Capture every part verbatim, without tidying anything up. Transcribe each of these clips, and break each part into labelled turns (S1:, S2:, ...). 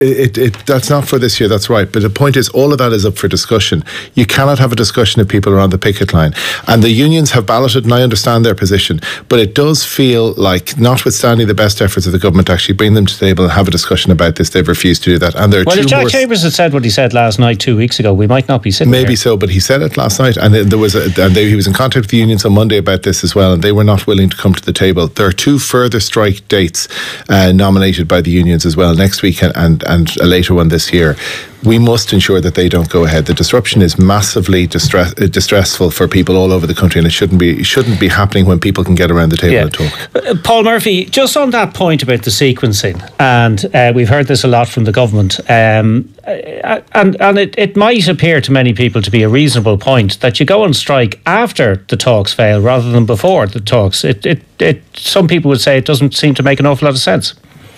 S1: It, it, that's not for this year, that's right. But the point is, all of that is up for discussion. You cannot have a discussion if people are on the picket line. And the unions have balloted, and I understand their position. But it does feel like, notwithstanding the best efforts of the government to actually bring them to the table and have a discussion about this, they've refused to do that. And there are
S2: well,
S1: two
S2: if Jack
S1: more
S2: Chambers had said what he said last night, two weeks ago, we might not be sitting
S1: Maybe
S2: here.
S1: so, but he said it last night. And there was a, and they, he was in contact with the unions on Monday about this as well, and they were not willing to come to the table. There are two further strike dates uh, nominated by the unions as well, next week and, and, and a later one this year. We must ensure that they don't go ahead. The disruption is massively distress, uh, distressful for people all over the country, and it shouldn't be shouldn't be happening when people can get around the table
S2: yeah.
S1: and talk.
S2: Uh, Paul Murphy, just on that point about the sequencing, and uh, we've heard this a lot from the government, um, and and it, it might appear to many people to be a reasonable point that you go on strike after the talks fail rather than before the talks. It it, it some people would say it doesn't seem to make an awful lot of sense.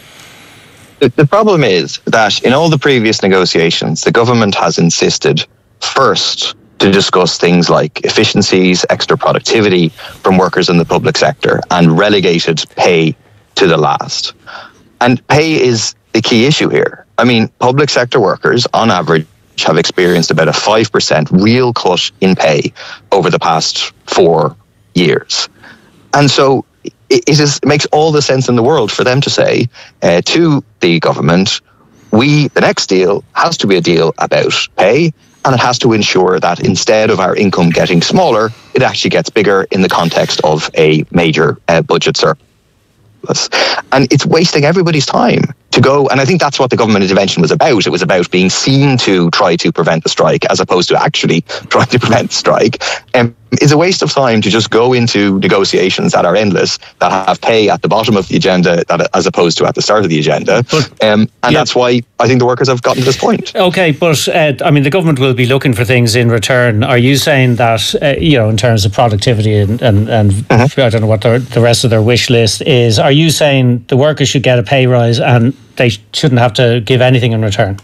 S3: The problem is that in all the previous negotiations, the government has insisted first to discuss things like efficiencies, extra productivity from workers in the public sector, and relegated pay to the last. And pay is the key issue here. I mean, public sector workers, on average, have experienced about a five percent real cut in pay over the past four years. And so it, is, it makes all the sense in the world for them to say uh, to the government, we, the next deal has to be a deal about pay, and it has to ensure that instead of our income getting smaller, it actually gets bigger in the context of a major uh, budget surplus. And it's wasting everybody's time to go, and I think that's what the government intervention was about. It was about being seen to try to prevent the strike as opposed to actually trying to prevent the strike. Um, it's a waste of time to just go into negotiations that are endless, that have pay at the bottom of the agenda that, as opposed to at the start of the agenda. But, um, and yeah. that's why I think the workers have gotten to this point.
S2: Okay, but uh, I mean, the government will be looking for things in return. Are you saying that, uh, you know, in terms of productivity and, and, and mm-hmm. I don't know what the, the rest of their wish list is, are you saying the workers should get a pay rise and they shouldn't have to give anything in return?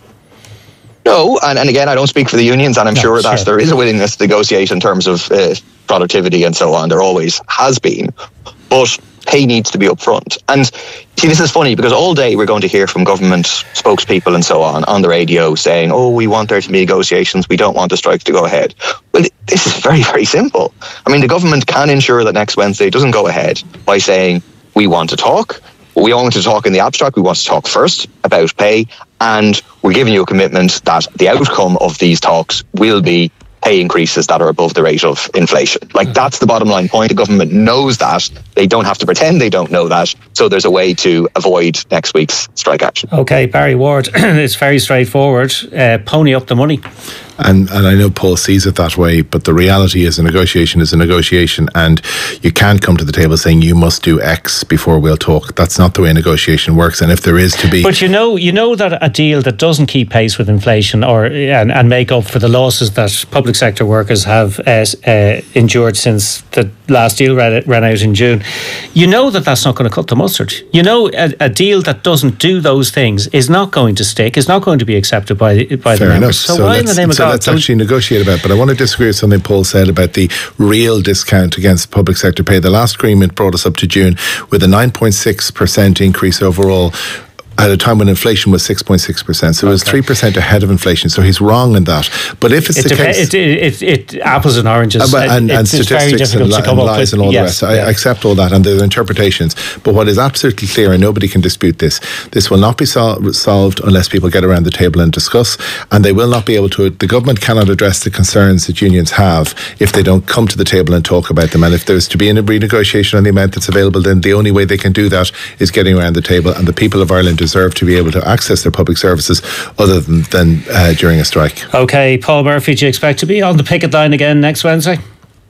S3: No, and, and again, I don't speak for the unions, and I'm no, sure that sure. there is a willingness to negotiate in terms of uh, productivity and so on. There always has been. But pay needs to be upfront. And see, this is funny because all day we're going to hear from government spokespeople and so on on the radio saying, oh, we want there to be negotiations, we don't want the strikes to go ahead. Well, this is very, very simple. I mean, the government can ensure that next Wednesday doesn't go ahead by saying, we want to talk. We don't want to talk in the abstract. We want to talk first about pay, and we're giving you a commitment that the outcome of these talks will be pay increases that are above the rate of inflation. Like, that's the bottom line point. The government knows that. They don't have to pretend they don't know that. So there's a way to avoid next week's strike action.
S2: Okay, Barry Ward, it's very straightforward. Uh, pony up the money.
S1: And and I know Paul sees it that way, but the reality is a negotiation is a negotiation, and you can't come to the table saying you must do X before we'll talk. That's not the way negotiation works. And if there is to be,
S2: but you know, you know that a deal that doesn't keep pace with inflation or and, and make up for the losses that public sector workers have uh, uh, endured since the last deal ran, ran out in June, you know that that's not going to cut the mustard. You know, a, a deal that doesn't do those things is not going to stick. Is not going to be accepted by by
S1: Fair
S2: the
S1: enough.
S2: members. So,
S1: so
S2: why in the name of
S1: so
S2: God?
S1: Let's actually negotiate about it. But I want to disagree with something Paul said about the real discount against public sector pay. The last agreement brought us up to June with a nine point six percent increase overall, at a time when inflation was six point six percent. So okay. It was three percent ahead of inflation. So he's wrong in that. But if it's
S2: it
S1: the
S2: dep-
S1: case...
S2: It, it, it, it, apples and oranges.
S1: Uh, and, and
S2: it's,
S1: statistics
S2: it's
S1: and, and lies and all
S2: yes,
S1: the rest.
S2: yeah.
S1: I accept all that, and there are interpretations. But what is absolutely clear, and nobody can dispute this, this will not be sol- solved unless people get around the table and discuss, and they will not be able to... The government cannot address the concerns that unions have if they don't come to the table and talk about them. And if there's to be a renegotiation on the amount that's available, then the only way they can do that is getting around the table, and the people of Ireland deserve to be able to access their public services other than, than uh, during a strike.
S2: Okay, Paul Murphy, do you expect to be on the picket line again next Wednesday?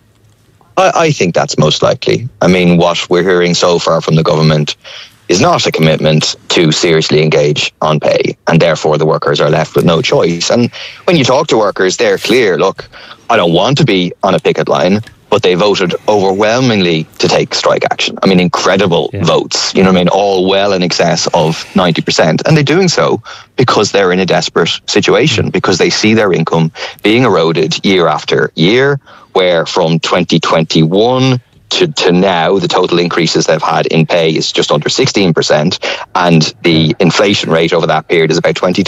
S3: I, I think that's most likely. I mean, what we're hearing so far from the government is not a commitment to seriously engage on pay, and therefore the workers are left with no choice. And when you talk to workers, they're clear, look, I don't want to be on a picket line, but they voted overwhelmingly to take strike action. I mean, incredible yeah. votes, you know what I mean, all well in excess of ninety percent. And they're doing so because they're in a desperate situation, because they see their income being eroded year after year, where from twenty twenty-one to, to now, the total increases they've had in pay is just under sixteen percent, and the inflation rate over that period is about twenty-two